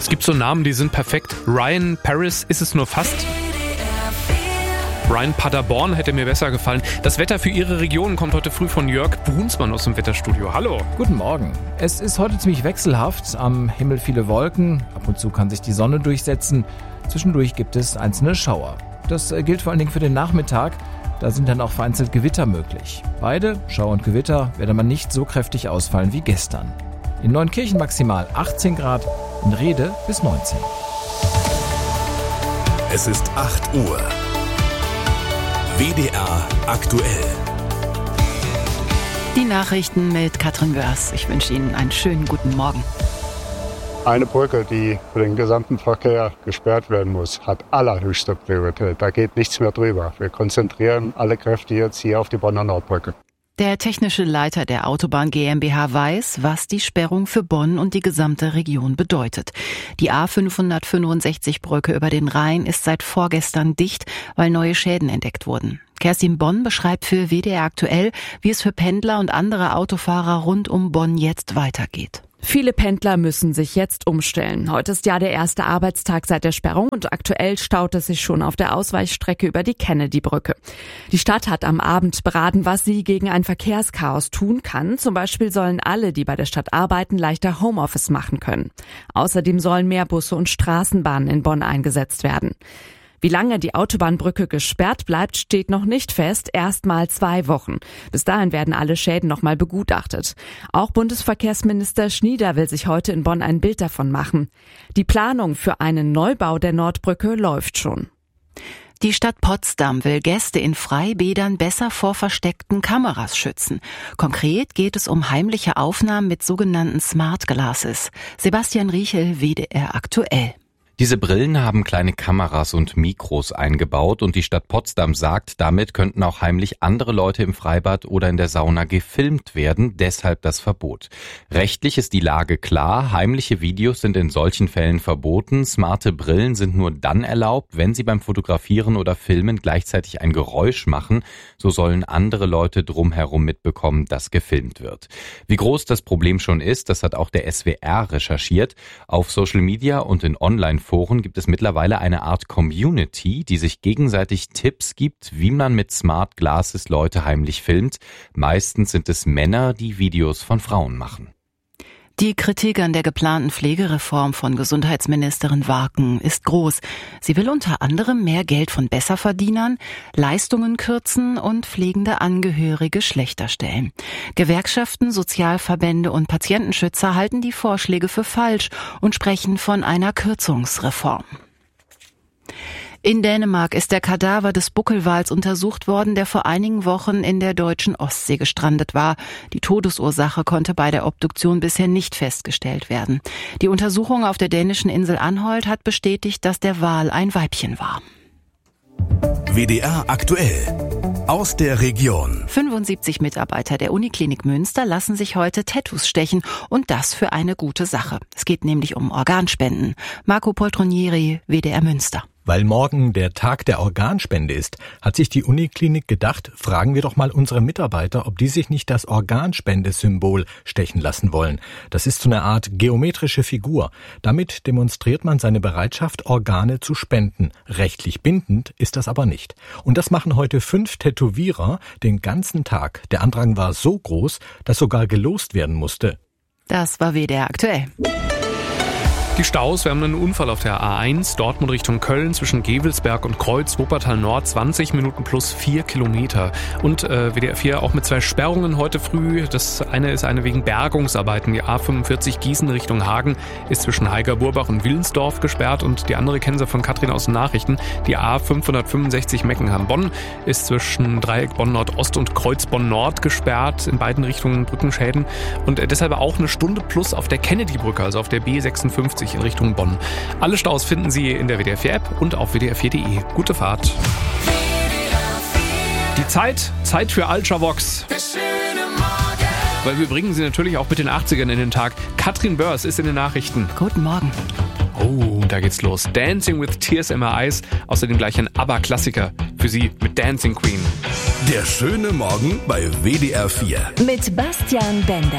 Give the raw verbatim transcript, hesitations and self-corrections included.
gibt so Namen, die sind perfekt. Ryan Paris ist es nur fast. Ryan Paderborn hätte mir besser gefallen. Das Wetter für Ihre Region kommt heute früh von Jörg Brunsmann aus dem Wetterstudio. Hallo. Guten Morgen. Es ist heute ziemlich wechselhaft. Am Himmel viele Wolken. Ab und zu kann sich die Sonne durchsetzen. Zwischendurch gibt es einzelne Schauer. Das gilt vor allen Dingen für den Nachmittag. Da sind dann auch vereinzelt Gewitter möglich. Beide, Schauer und Gewitter, werden aber nicht so kräftig ausfallen wie gestern. In Neunkirchen maximal achtzehn Grad, in Rhede bis neunzehn. Es ist acht Uhr. W D R aktuell. Die Nachrichten mit Katrin Wörs. Ich wünsche Ihnen einen schönen guten Morgen. Eine Brücke, die für den gesamten Verkehr gesperrt werden muss, hat allerhöchste Priorität. Da geht nichts mehr drüber. Wir konzentrieren alle Kräfte jetzt hier auf die Bonner Nordbrücke. Der technische Leiter der Autobahn GmbH weiß, was die Sperrung für Bonn und die gesamte Region bedeutet. Die A fünfhundertfünfundsechzig Brücke über den Rhein ist seit vorgestern dicht, weil neue Schäden entdeckt wurden. Kerstin Bonn beschreibt für W D R aktuell, wie es für Pendler und andere Autofahrer rund um Bonn jetzt weitergeht. Viele Pendler müssen sich jetzt umstellen. Heute ist ja der erste Arbeitstag seit der Sperrung und aktuell staut es sich schon auf der Ausweichstrecke über die Kennedy-Brücke. Die Stadt hat am Abend beraten, was sie gegen ein Verkehrschaos tun kann. Zum Beispiel sollen alle, die bei der Stadt arbeiten, leichter Homeoffice machen können. Außerdem sollen mehr Busse und Straßenbahnen in Bonn eingesetzt werden. Wie lange die Autobahnbrücke gesperrt bleibt, steht noch nicht fest, erst mal zwei Wochen. Bis dahin werden alle Schäden noch mal begutachtet. Auch Bundesverkehrsminister Schnieder will sich heute in Bonn ein Bild davon machen. Die Planung für einen Neubau der Nordbrücke läuft schon. Die Stadt Potsdam will Gäste in Freibädern besser vor versteckten Kameras schützen. Konkret geht es um heimliche Aufnahmen mit sogenannten Smart Glasses. Sebastian Riechel, W D R aktuell. Diese Brillen haben kleine Kameras und Mikros eingebaut und die Stadt Potsdam sagt, damit könnten auch heimlich andere Leute im Freibad oder in der Sauna gefilmt werden, deshalb das Verbot. Rechtlich ist die Lage klar, heimliche Videos sind in solchen Fällen verboten, smarte Brillen sind nur dann erlaubt, wenn sie beim Fotografieren oder Filmen gleichzeitig ein Geräusch machen, so sollen andere Leute drumherum mitbekommen, dass gefilmt wird. Wie groß das Problem schon ist, das hat auch der S W R recherchiert. Auf Social Media und in Online Foren gibt es mittlerweile eine Art Community, die sich gegenseitig Tipps gibt, wie man mit Smart Glasses Leute heimlich filmt. Meistens sind es Männer, die Videos von Frauen machen. Die Kritik an der geplanten Pflegereform von Gesundheitsministerin Warken ist groß. Sie will unter anderem mehr Geld von Besserverdienern, Leistungen kürzen und pflegende Angehörige schlechter stellen. Gewerkschaften, Sozialverbände und Patientenschützer halten die Vorschläge für falsch und sprechen von einer Kürzungsreform. In Dänemark ist der Kadaver des Buckelwals untersucht worden, der vor einigen Wochen in der deutschen Ostsee gestrandet war. Die Todesursache konnte bei der Obduktion bisher nicht festgestellt werden. Die Untersuchung auf der dänischen Insel Anholt hat bestätigt, dass der Wal ein Weibchen war. W D R aktuell. Aus der Region. fünfundsiebzig Mitarbeiter der Uniklinik Münster lassen sich heute Tattoos stechen und das für eine gute Sache. Es geht nämlich um Organspenden. Marco Poltronieri, W D R Münster. Weil morgen der Tag der Organspende ist, hat sich die Uniklinik gedacht, fragen wir doch mal unsere Mitarbeiter, ob die sich nicht das Organspendesymbol stechen lassen wollen. Das ist so eine Art geometrische Figur. Damit demonstriert man seine Bereitschaft, Organe zu spenden. Rechtlich bindend ist das aber nicht. Und das machen heute fünf Tätowierer den ganzen Tag. Der Andrang war so groß, dass sogar gelost werden musste. Das war W D R aktuell. Die Staus, wir haben einen Unfall auf der A eins, Dortmund Richtung Köln, zwischen Gevelsberg und Kreuz, Wuppertal Nord, zwanzig Minuten plus vier Kilometer. Und äh, W D R vier auch mit zwei Sperrungen heute früh. Das eine ist eine wegen Bergungsarbeiten. Die A fünfundvierzig Gießen Richtung Hagen ist zwischen Heiger-Burbach und Willensdorf gesperrt. Und die andere kennen Sie von Katrin aus den Nachrichten. Die A fünfhundertfünfundsechzig Meckenheim-Bonn ist zwischen Dreieck Bonn-Nord-Ost und Kreuz Bonn-Nord gesperrt. In beiden Richtungen Brückenschäden. Und äh, deshalb auch eine Stunde plus auf der Kennedy-Brücke, also auf der B sechsundfünfzig in Richtung Bonn. Alle Staus finden Sie in der W D R vier App und auf W D R vier Punkt de. Gute Fahrt. Die Zeit, Zeit für Ultravox. Weil wir bringen Sie natürlich auch mit den achtzigern in den Tag. Katrin Wörs ist in den Nachrichten. Guten Morgen. Oh, da geht's los. Dancing with Tears in My Eyes. Außerdem gleich ein ABBA-Klassiker für Sie mit Dancing Queen. Der schöne Morgen bei W D R vier. Mit Bastian Bender.